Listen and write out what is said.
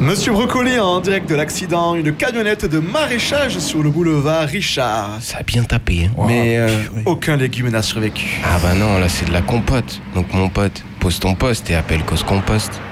Monsieur Brocoli, en direct de l'accident, une camionnette de maraîchage sur le boulevard Richard. Ça a bien tapé. Hein. Mais aucun légume n'a survécu. Ah bah non, là c'est de la compote. Donc mon pote, pose ton poste et appelle Cause Compost.